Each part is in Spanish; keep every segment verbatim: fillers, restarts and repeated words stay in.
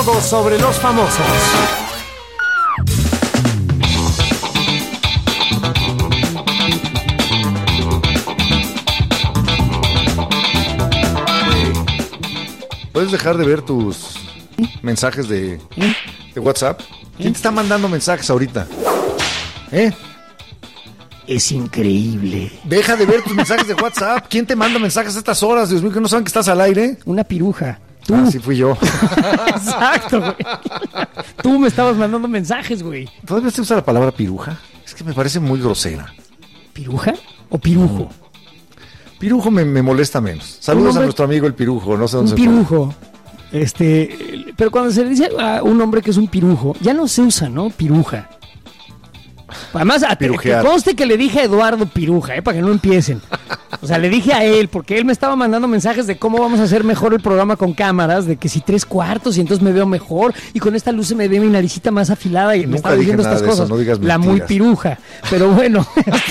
Todo sobre los famosos. ¿Puedes dejar de ver tus mensajes de, de WhatsApp? ¿Quién te está mandando mensajes ahorita? ¿Eh? Es increíble. Deja de ver tus mensajes de WhatsApp. ¿Quién te manda mensajes a estas horas? Dios mío, que no saben que estás al aire. Una piruja. Tú. Ah, sí fui yo. Exacto, güey. Tú me estabas mandando mensajes, güey. ¿Todavía se usa la palabra piruja? Es que me parece muy grosera. ¿Piruja o pirujo? Pirujo me, me molesta menos. Saludos hombre, a nuestro amigo el pirujo. No sé dónde un se pirujo. Fue. Este, pero cuando se le dice a un hombre que es un pirujo, ya no se usa, ¿no? Piruja. Además, a te, te conste que le dije a Eduardo Piruja, ¿eh? Para que no empiecen. O sea, le dije a él, porque él me estaba mandando mensajes de cómo vamos a hacer mejor el programa con cámaras, de que si tres cuartos y entonces me veo mejor, y con esta luz se me ve mi naricita más afilada, y Nunca me estaba diciendo estas eso, cosas. No digas la muy piruja. Pero bueno.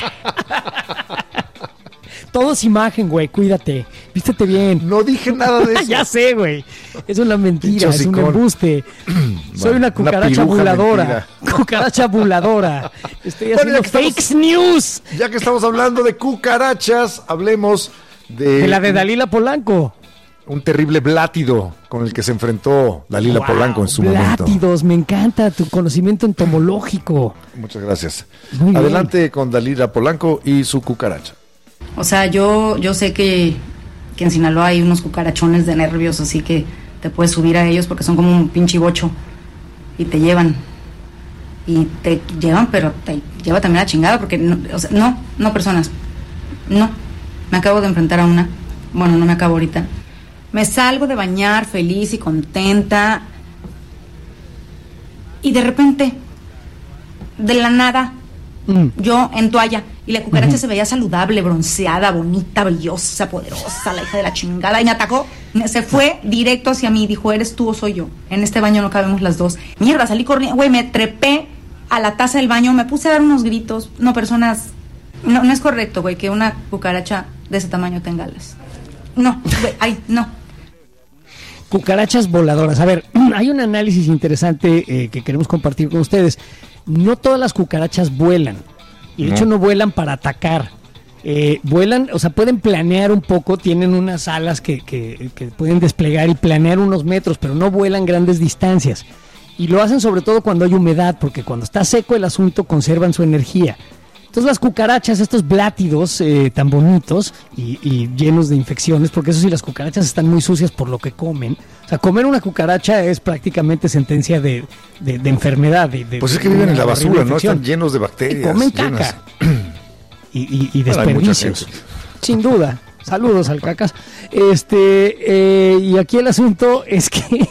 Todo es imagen, güey, cuídate. Vístete bien. No dije nada de eso. Ya sé, güey. Es una mentira, es un embuste. Bueno, soy una cucaracha una buladora. Mentira. Cucaracha buladora. Estoy haciendo bueno, fake estamos, news. Ya que estamos hablando de cucarachas, hablemos de... De la de Dalila Polanco. Un terrible blátido con el que se enfrentó Dalila wow, Polanco en su blátidos, momento. Blátidos, me encanta tu conocimiento entomológico. Muchas gracias. Muy Adelante bien. Con Dalila Polanco y su cucaracha. O sea, yo, yo sé que, que en Sinaloa hay unos cucarachones de nervios, así que te puedes subir a ellos porque son como un pinche bocho y te llevan. Y te llevan, pero te lleva también a chingada porque, no, o sea, no, no personas, no. Me acabo de enfrentar a una, bueno, no me acabo ahorita. Me salgo de bañar feliz y contenta y de repente, de la nada, mm. yo en toalla. Y la cucaracha uh-huh. se veía saludable, bronceada, bonita, brillosa, poderosa, la hija de la chingada. Y me atacó, se fue directo hacia mí. Dijo, ¿eres tú o soy yo? En este baño no cabemos las dos. Mierda, salí corriendo, güey, me trepé a la taza del baño, me puse a dar unos gritos. No, personas, no, no es correcto, güey, que una cucaracha de ese tamaño tenga alas. No, güey, ay, no. Cucarachas voladoras. A ver, hay un análisis interesante eh, que queremos compartir con ustedes. No todas las cucarachas vuelan. Y de no. hecho no vuelan para atacar, eh, vuelan, o sea, pueden planear un poco, tienen unas alas que, que, que pueden desplegar y planear unos metros, pero no vuelan grandes distancias. Y lo hacen sobre todo cuando hay humedad, porque cuando está seco el asunto conservan su energía. Entonces las cucarachas, estos blátidos eh, tan bonitos y, y llenos de infecciones, porque eso sí, las cucarachas están muy sucias por lo que comen. O sea, comer una cucaracha es prácticamente sentencia de, de, de enfermedad. De, de, pues es que viven en la basura, ¿no? Están llenos de bacterias. Y comen caca. y, y, y desperdicios. Sin duda. Saludos al cacas. Este, eh, y aquí el asunto es que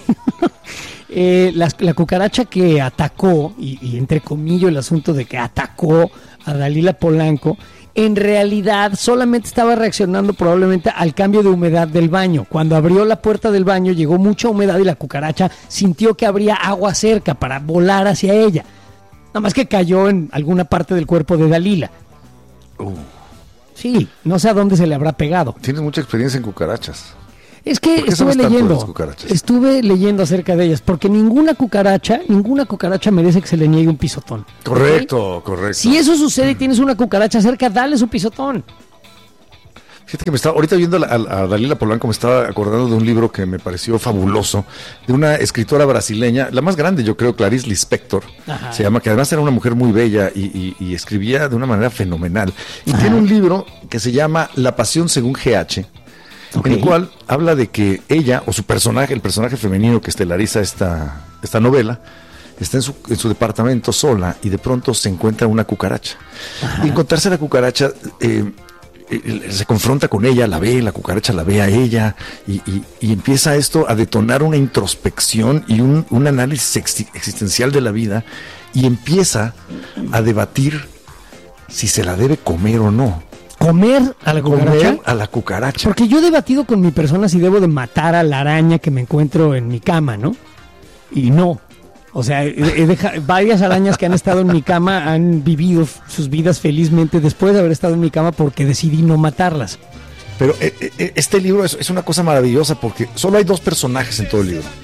eh, la, la cucaracha que atacó, y, y entre comillas el asunto de que atacó a Dalila Polanco, en realidad solamente estaba reaccionando probablemente al cambio de humedad del baño. Cuando abrió la puerta del baño llegó mucha humedad y la cucaracha sintió que habría agua cerca para volar hacia ella. Nada más que cayó en alguna parte del cuerpo de Dalila. Uh. Sí, no sé a dónde se le habrá pegado. Tienes mucha experiencia en cucarachas. Es que estuve leyendo, estuve leyendo acerca de ellas, porque ninguna cucaracha, ninguna cucaracha merece que se le niegue un pisotón. Correcto, ¿okay? Correcto. Si eso sucede y tienes una cucaracha cerca, dale su pisotón. Fíjate que me estaba, ahorita viendo a, a Dalila Polanco, me estaba acordando de un libro que me pareció fabuloso, de una escritora brasileña, la más grande yo creo, Clarice Lispector, Ajá. se llama, que además era una mujer muy bella y, y, y escribía de una manera fenomenal. Y Ajá. tiene un libro que se llama La pasión según G H, okay. en el cual habla de que ella, o su personaje, el personaje femenino que estelariza esta, esta novela, está en su, en su departamento sola y de pronto se encuentra una cucaracha. Ajá. Y encontrarse la cucaracha... Eh, se confronta con ella, la ve, la cucaracha la ve a ella y, y, y empieza esto a detonar una introspección y un, un análisis ex, existencial de la vida y empieza a debatir si se la debe comer o no. ¿Comer a la cucaracha? Comer a la cucaracha. Porque yo he debatido con mi persona si debo de matar a la araña que me encuentro en mi cama, ¿no? Y no. O sea, he deja, varias arañas que han estado en mi cama han vivido sus vidas felizmente después de haber estado en mi cama porque decidí no matarlas. Pero eh, eh, este libro es, es una cosa maravillosa porque solo hay dos personajes en todo el libro.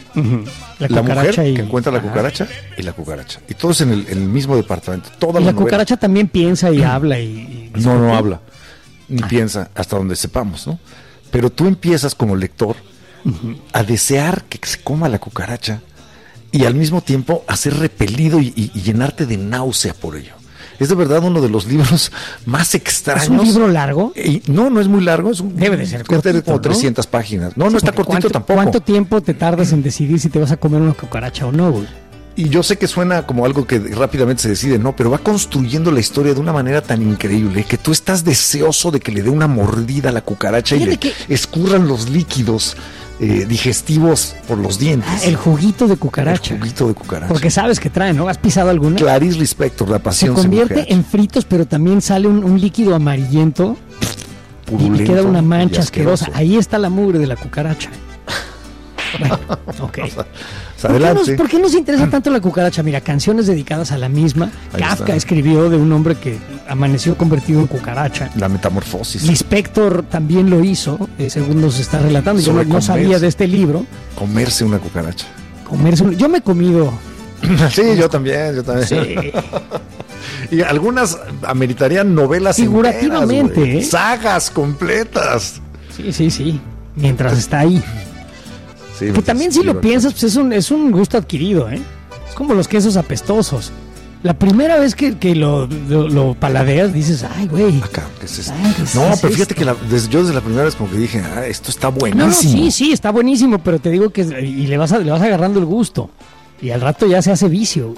Uh-huh. La, la mujer y... que encuentra la cucaracha y la cucaracha. Y todos en el, en el mismo departamento. Toda ¿Y la, la cucaracha también piensa y habla? y, y No, no habla. Ni ah. piensa, hasta donde sepamos, ¿no? Pero tú empiezas como lector uh-huh. a desear que se coma la cucaracha y al mismo tiempo a ser repelido y, y, y llenarte de náusea por ello. Es de verdad uno de los libros más extraños. ¿Es un libro largo? Y no, no es muy largo. Es un, Debe de ser cortito, de como ¿no? trescientas páginas. No, sí, no está cortito ¿cuánto, tampoco. ¿Cuánto tiempo te tardas en decidir si te vas a comer una cucaracha o no, güey? Y yo sé que suena como algo que rápidamente se decide, no, pero va construyendo la historia de una manera tan increíble que tú estás deseoso de que le dé una mordida a la cucaracha Fíjate y le que... escurran los líquidos eh, digestivos por los dientes. Ah, el juguito de cucaracha. El juguito de cucaracha. Porque sabes que trae, ¿no? ¿Has pisado alguna? Clarice Lispector, La pasión se convierte en fritos, pero también sale un, un líquido amarillento Purulento, y queda una mancha asquerosa. Ahí está la mugre de la cucaracha. Bueno, ok. O sea, ¿Por, qué nos, ¿Por qué nos interesa tanto la cucaracha? Mira, canciones dedicadas a la misma. Ahí Kafka está. Escribió de un hombre que amaneció convertido en cucaracha. La metamorfosis. Lispector también lo hizo, eh, según nos está relatando. Yo no, no sabía de este libro. Comerse una cucaracha. Comerse un... Yo me he comido. Sí, yo también, yo también. Sí. Y algunas ameritarían novelas figurativamente, enteras, ¿eh? Sagas completas. Sí, sí, sí. Mientras está ahí. Sí, que también si lo piensas, pues es un, es un gusto adquirido, ¿eh? Es como los quesos apestosos. La primera vez que, que lo, lo, lo paladeas, dices, ay, güey. Acá, ¿qué es esto? Ay, ¿qué es no, es pero fíjate esto? que la, desde, yo desde la primera vez como que dije, ah, esto está buenísimo. No, no, sí, sí, está buenísimo, pero te digo que y le vas, a, le vas agarrando el gusto. Y al rato ya se hace vicio.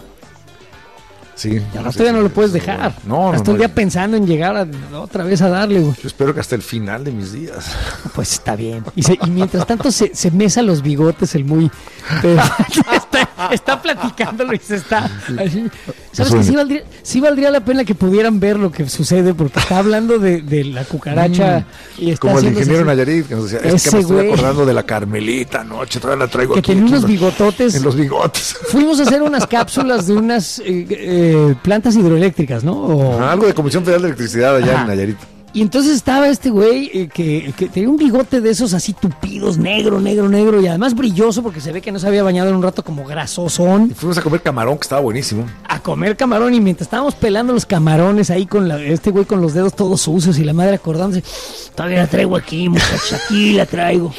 Sí. Y al rato sí, ya no lo puedes dejar. No, no. Hasta no, un día no. pensando en llegar a, otra vez a darle, güey. Yo espero que hasta el final de mis días. Pues está bien. Y, se, y mientras tanto se, se mesa los bigotes el muy... está, está platicándolo y se está... Así. ¿Sabes que sí valdría, sí valdría la pena que pudieran ver lo que sucede? Porque está hablando de, de la cucaracha mm, y está como el ingeniero así. Nayarit que nos decía, es que me estoy güey. acordando de la Carmelita anoche, todavía la traigo que aquí. Que tenía aquí, unos bigototes. En los bigotes. Fuimos a hacer unas cápsulas de unas eh, eh, plantas hidroeléctricas, ¿no? O... Ajá, algo de Comisión Federal de Electricidad allá Ajá. en Nayarit. Y entonces estaba este güey eh, que, que tenía un bigote de esos así tupidos, negro, negro, negro, y además brilloso porque se ve que no se había bañado en un rato como grasosón. Y fuimos a comer camarón, que estaba buenísimo. A comer camarón, y mientras estábamos pelando los camarones ahí con la, este güey con los dedos todos sucios y la madre acordándose, todavía la traigo aquí, muchacha, aquí la traigo.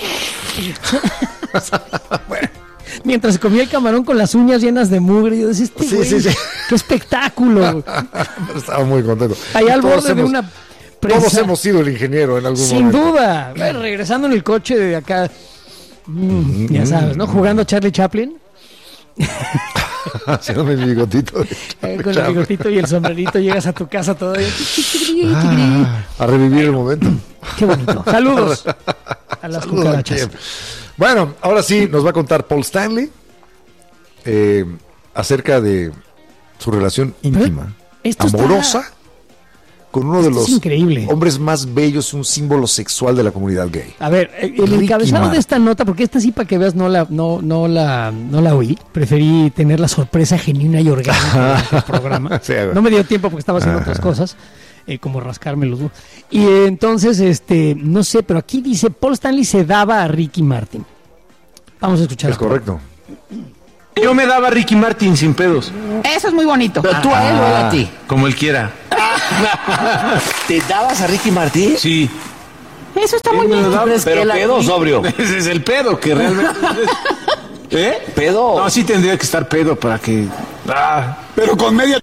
Bueno. Mientras comía el camarón con las uñas llenas de mugre, yo decía, este sí, güey, sí, sí. qué espectáculo. Pero estaba muy contento. Allá al borde hemos, de una presa. Todos hemos sido el ingeniero en algún Sin momento. Sin duda. Bueno, regresando en el coche de acá, mm, ya sabes, ¿no? Jugando a Charlie Chaplin. Haciéndome el bigotito. Eh, con el bigotito y el sombrerito llegas a tu casa todavía. Ah, a revivir el momento. Qué bonito. Saludos a las Saludos cucarachas. Aquí. Bueno, ahora sí nos va a contar Paul Stanley eh, acerca de su relación íntima, amorosa, está... con uno de los increíble. hombres más bellos, un símbolo sexual de la comunidad gay. A ver, el Ricky encabezado Martin. De esta nota, porque esta sí para que veas no la, no, no la, no la oí, preferí tener la sorpresa genuina y orgánica del programa. Sí, no me dio tiempo porque estaba haciendo otras cosas. Eh, como rascarme los huevos. Y eh, entonces, este, no sé, pero aquí dice, Paul Stanley se daba a Ricky Martin. Vamos a escuchar. Es correcto. Yo me daba a Ricky Martin sin pedos. Eso es muy bonito. Pero tú ah, a él o él a ti. Como él quiera. ¿Te dabas a Ricky Martin? Sí. Eso está muy bien. Daba, pero la... pedo sobrio. Ese es el pedo que realmente... ¿Eh? ¿Pedo? No, sí tendría que estar pedo para que... Ah, pero con media...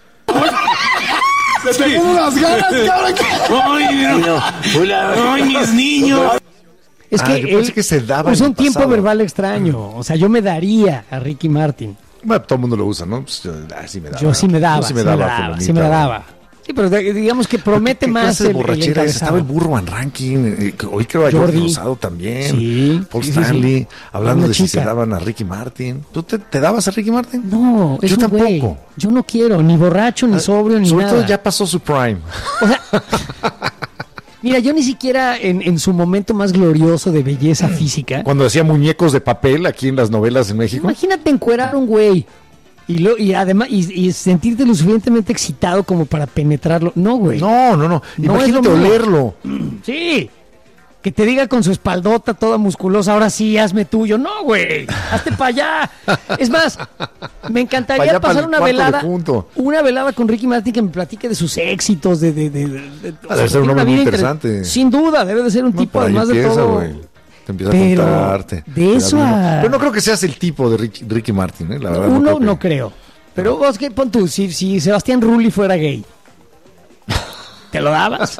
Se sí. Tengo unas ganas, cabrón. Ay, no. Hola. Ay, mis niños. Es que, ah, yo pensé que se daba es un tiempo pasado. verbal extraño. O sea, yo me daría a Ricky Martin. Bueno, todo el mundo lo usa, ¿no? Pues yo, ah, sí me daba. Yo sí me daba. Yo sí me daba. Sí me daba. Sí me daba. Sí, pero digamos que promete ¿Qué más el, borrachera? El estaba el burro Van Rankin, eh, hoy creo a Jordi Rosado también, sí, Paul sí, Stanley, sí, sí. hablando de chica. si se daban a Ricky Martin. ¿Tú te, te dabas a Ricky Martin? No, yo tampoco. Güey. Yo no quiero, ni borracho, ni sobrio, ni Sobre nada. todo ya pasó su prime. O sea, mira, yo ni siquiera en, en su momento más glorioso de belleza física. Cuando hacía muñecos de papel aquí en las novelas en México. Imagínate encuerar a un güey. Y, lo, y además y, y sentirte lo suficientemente excitado como para penetrarlo. No, güey. No, no, no. no Imagínate olerlo. Sí. Que te diga con su espaldota toda musculosa, ahora sí, hazme tuyo. No, güey, hazte para allá. Es más, me encantaría Pa' allá, pasar pa'l una cuarto de velada, junto. una velada con Ricky Martin que me platique de sus éxitos, de... de, de, de- de- o Ah, debe sea, ser un tiene hombre una muy vida interesante. inter- Sin duda, debe de ser un No, tipo por ahí además de empieza, todo. güey. Te empieza Pero a contarte. de te da eso vino. a- Pero no creo que seas el tipo de Ricky, Ricky Martin, ¿eh? La verdad, Uno que- no creo. Pero vos, ¿qué? Pon tú, si, si Sebastián Rulli fuera gay, ¿te lo dabas?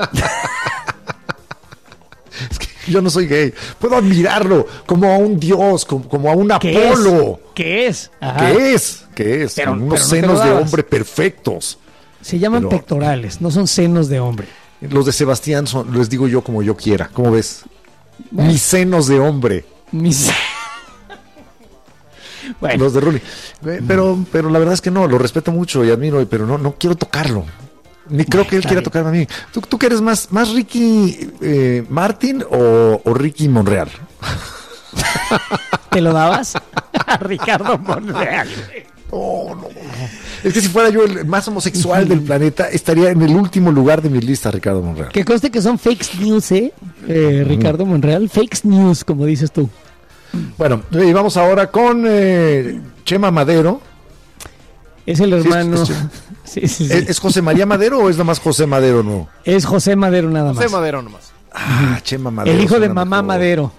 Es que yo no soy gay. Puedo admirarlo como a un dios, como, como a un ¿Qué Apolo. es? ¿Qué es? Ajá. ¿Qué es? ¿Qué es? Pero- Con unos pero no te lo senos de dabas. hombre perfectos. Se llaman Pero- pectorales, no son senos de hombre. Los de Sebastián son, les digo yo como yo quiera. ¿Cómo ves? Mis senos de hombre. Mis... bueno, Los de Rulli. Güey, Pero, pero la verdad es que no, lo respeto mucho y admiro, pero no, no quiero tocarlo. Ni creo que él está quiera bien. tocarme a mí. ¿Tú, tú que eres más, más Ricky eh, Martin o, o Ricky Monreal? ¿te lo dabas? A Ricardo Monreal. No, no, no. Es que si fuera yo el más homosexual del planeta, estaría en el último lugar de mi lista, Ricardo Monreal. Que conste que son fake news, ¿eh? eh Ricardo Monreal. Fake news, como dices tú. Bueno, y vamos ahora con eh, Chema Madero. Es el Sí, hermano. es- es- Sí, sí, sí. ¿Es, es José María Madero o es nada más José Madero? No. Es José Madero nada más. José Madero nomás. Ah, Chema Madero. El hijo de suena mamá mejor. Madero.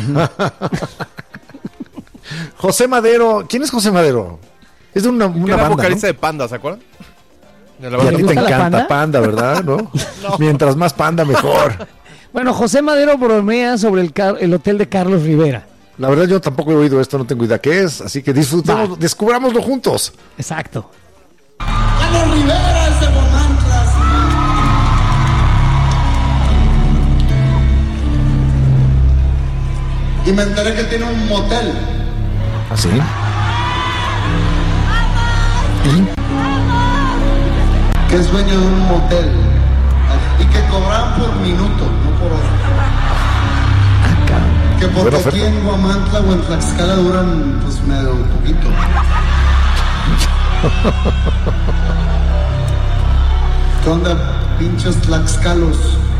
José Madero. ¿Quién es José Madero? Es de una, Que una era banda, vocalista ¿no? de Panda, ¿se acuerdan? De la Y a banda ti te gusta la encanta panda? panda? ¿Verdad? ¿No? Mientras más panda, mejor. Bueno, José Madero bromea sobre el, car- el hotel de Carlos Rivera. La verdad, yo tampoco he oído esto, no tengo idea qué es. Así que disfrutemos, Va. descubrámoslo juntos. Exacto. Carlos Rivera es de Guamantlas. Y me enteré que tiene un motel. ¿Así? Que es dueño de un motel. Y que cobran por minuto, no por hora. Que porque Buena aquí oferta. en Guamantla o en Tlaxcala duran pues medio poquito. ¿Qué onda, pinches tlaxcalos?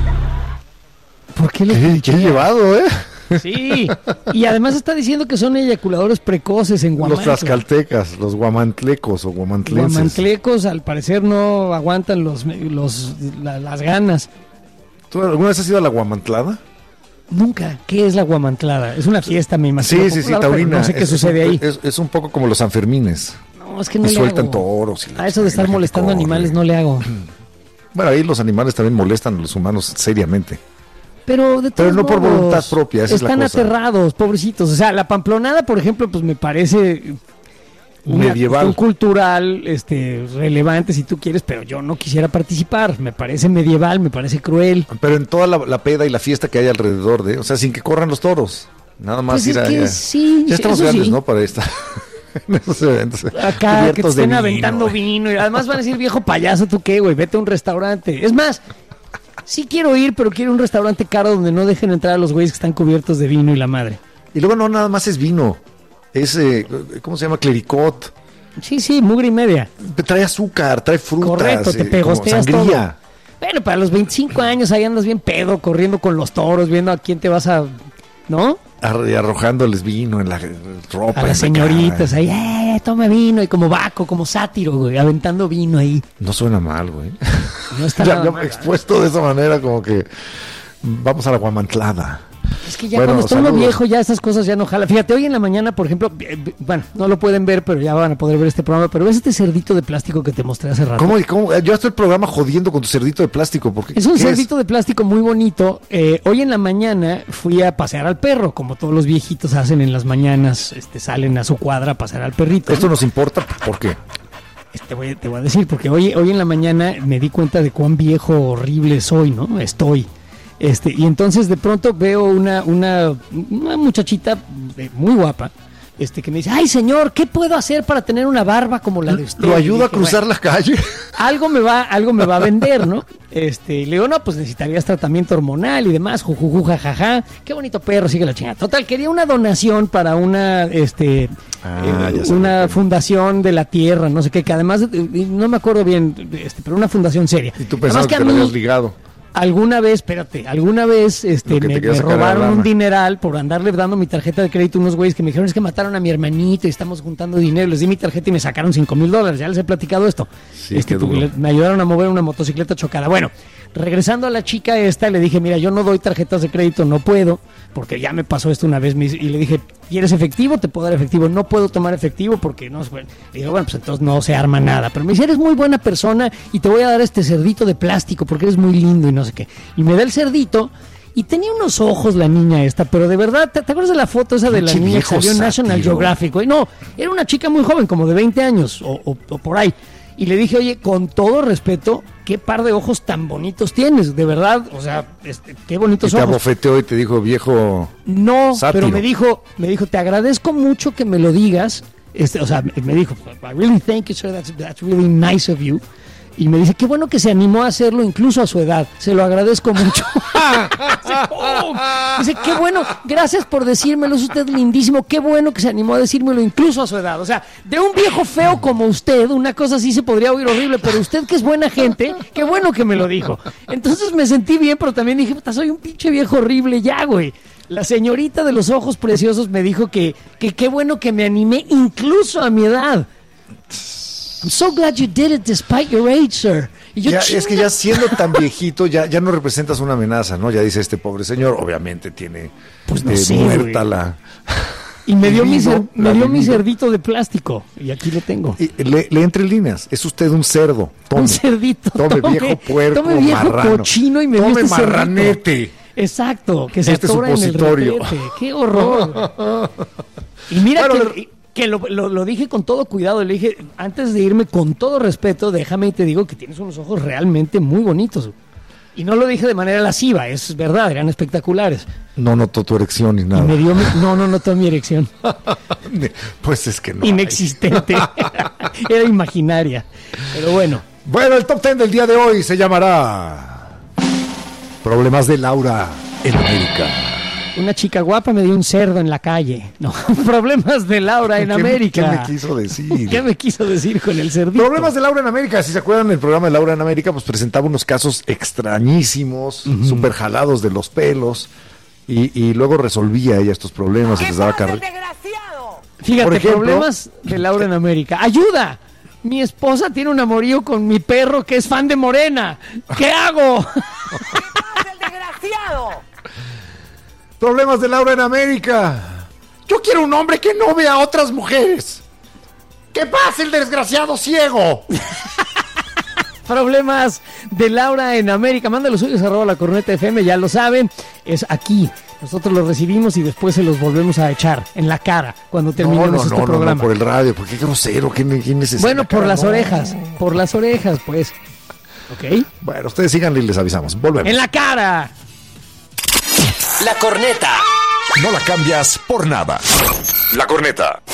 ¿Por qué le ¿Qué, qué he llevado, eh? Sí, y además está diciendo que son eyaculadores precoces en Los Guamantla. tlaxcaltecas, los guamantlecos o guamantlenses. Guamantlecos al parecer no aguantan los, los la- las ganas. ¿Tú alguna vez has ido a la guamantlada? Nunca. ¿Qué es la guamantlada? Es una fiesta, me imagino. Sí, sí, sí, popular, pero taurina. No sé qué Es- sucede es, ahí. Es, es un poco como los Sanfermines. No, es que no Y le sueltan hago. toros. y la A eso de estar gente molestando corre. animales no le hago. Bueno, ahí los animales también molestan a los humanos seriamente. Pero de Pero todos no por modos, voluntad propia, esa es la están cosa. aterrados, pobrecitos. O sea, la pamplonada, por ejemplo, pues me parece una Medieval. cuestión cultural, este, relevante si tú quieres, pero yo no quisiera participar. Me parece medieval, me parece cruel. Pero en toda la, la peda y la fiesta que hay alrededor de, o sea, sin que corran los toros. Nada más Pues ir es a. que a- sí, ya estamos eso grandes, sí. ¿no? Para estar en esos eventos. Acá, que te cubiertos de estén vino. aventando vino. Y además van a decir, viejo payaso, ¿tú qué, güey? Vete a un restaurante. Es más, sí quiero ir, pero quiero un restaurante caro donde no dejen entrar a los güeyes que están cubiertos de vino y la madre. Y luego no nada más es vino. Es, eh, ¿cómo se llama? Clericot. Sí, sí, mugre y media. Trae azúcar, trae frutas. Correcto, te eh, pegosteas como sangría. Bueno, para los veinticinco años ahí andas bien pedo, corriendo con los toros, viendo a quién te vas a... ¿No? Ar- y arrojándoles vino en la ropa. A en las la señoritas cara. ahí, eh, toma vino, y como vaco, como sátiro, güey, aventando vino ahí. No suena mal, güey. No está ya nada ya mal. expuesto de esa manera, como que vamos a la guamantlada. Es que ya Bueno, cuando está uno saludos. viejo, ya esas cosas ya no jala. Fíjate, hoy en la mañana, por ejemplo, eh, eh, bueno, no lo pueden ver, pero ya van a poder ver este programa, pero ves este cerdito de plástico que te mostré hace rato. ¿Cómo, cómo? Yo estoy el programa jodiendo con tu cerdito de plástico. Porque, Es un ¿qué cerdito de plástico muy bonito. Eh, hoy en la mañana fui a pasear al perro, como todos los viejitos hacen en las mañanas, este, salen a su cuadra a pasear al perrito. Esto nos importa, ¿por qué? Te voy, te voy a decir, porque hoy, hoy en la mañana me di cuenta de cuán viejo, horrible soy, ¿no? Estoy. Este, y entonces de pronto veo una, una, una muchachita eh, muy guapa, este, que me dice, ay señor, ¿qué puedo hacer para tener una barba como la de usted? ¿Lo Y ayuda a dije, cruzar "Bueno, la calle? algo me va, algo me va a vender, ¿no? Este, y le digo, no, pues necesitarías tratamiento hormonal y demás, jujuju, jajaja, qué bonito perro, sigue la chingada. Total, quería una donación para una, este, Ah, eh, ya sé. una fundación de la tierra, no sé qué, que además, eh, no me acuerdo bien, este, pero una fundación seria. Y tú Además pensabas que, a te lo mí- habías ligado. Alguna vez, espérate, alguna vez este, Lo que te me, quería me sacar a la robaron lana. un dineral por andarle dando mi tarjeta de crédito a unos güeyes que me dijeron es que mataron a mi hermanito y estamos juntando dinero. Les di mi tarjeta y me sacaron cinco mil dólares. Ya les he platicado esto. Sí, este, qué duro. le- me ayudaron a mover una motocicleta chocada. Bueno, regresando a la chica esta, le dije, mira, yo no doy tarjetas de crédito, no puedo, porque ya me pasó esto una vez. me- Y le dije, ¿quieres efectivo? Te puedo dar efectivo. No puedo tomar efectivo porque no es bueno. Y digo, bueno, pues entonces no se arma nada. Pero me dice, eres muy buena persona y te voy a dar este cerdito de plástico porque eres muy lindo y no sé qué. Y me da el cerdito y tenía unos ojos la niña esta, pero de verdad, ¿te, te acuerdas de la foto esa de la Pinche niña que viejo salió en National sátiro. Geographic? Güey? No, era una chica muy joven, como de veinte años o, o- o por ahí. Y le dije, oye, con todo respeto, qué par de ojos tan bonitos tienes, de verdad, o sea, este, qué Y bonitos te ojos. abofeteó y te dijo, viejo... No, Sátiro. pero me dijo, me dijo, te agradezco mucho que me lo digas. Este, o sea, me dijo, I really thank you, sir, that's, that's really nice of you. Y me dice, qué bueno que se animó a hacerlo incluso a su edad. Se lo agradezco mucho. Dice, ¡pum! Dice, qué bueno, gracias por decírmelo, es usted lindísimo. Qué bueno que se animó a decírmelo incluso a su edad. O sea, de un viejo feo como usted, una cosa así se podría oír horrible, pero usted que es buena gente, qué bueno que me lo dijo. Entonces me sentí bien, pero también dije, puta, soy un pinche viejo horrible ya, güey. La señorita de los ojos preciosos me dijo que que qué bueno que me animé incluso a mi edad. I'm so glad you did it despite your age, sir. Y yo, Ya, es que "Chinga". ya siendo tan viejito, ya, ya no representas una amenaza, ¿no? Ya dice este pobre señor, obviamente tiene Pues no eh, sé, muerta güey. la... Y me dio, mi, Libido, cer- me la dio mi libido. cerdito de plástico. Y aquí lo tengo. Y le, le entre líneas, es usted un cerdo. Tome, Un cerdito. Tome, viejo puerco, tome viejo marrano. cochino y me dio Tome este cerdito. marranete. Exacto, que se Este atora en el supositorio. retrete. ¡Qué horror! Y mira Bueno, que, que lo, lo- lo dije con todo cuidado. Le dije, antes de irme, con todo respeto, déjame y te digo que tienes unos ojos realmente muy bonitos. Y no lo dije de manera lasciva, es verdad, eran espectaculares. No notó tu erección ni Y nada. me dio mi- no, no notó mi erección. Pues es que no. Inexistente. Era imaginaria. Pero bueno. Bueno, el top ten del día de hoy se llamará Problemas de Laura en América. Una chica guapa me dio un cerdo en la calle. No, problemas de Laura en ¿Qué me- América. ¿Qué me quiso decir? ¿Qué me quiso decir con el cerdito? Problemas de Laura en América. Si se acuerdan, el programa de Laura en América pues presentaba unos casos extrañísimos, súper jalados de los pelos, y, y luego resolvía ella estos problemas y les daba carrera. Fíjate, Por ejemplo- problemas de Laura en América. ¡Ayuda! Mi esposa tiene un amorío con mi perro que es fan de Morena. ¿Qué hago? Problemas de Laura en América. Yo quiero un hombre que no vea a otras mujeres. ¡Que pase el desgraciado ciego! Problemas de Laura en América. Manda los suyos arroba la corneta F M, ya lo saben. Es aquí. Nosotros los recibimos y después se los volvemos a echar en la cara cuando No, terminemos no, este no, no, programa. no, por el radio, porque qué grosero, qué, qué necesidad. Bueno, por las No. orejas. Por las orejas, pues. ¿Ok? Bueno, ustedes síganle y les avisamos. Volvemos. ¡En la cara! La corneta. No la cambias por nada. La corneta.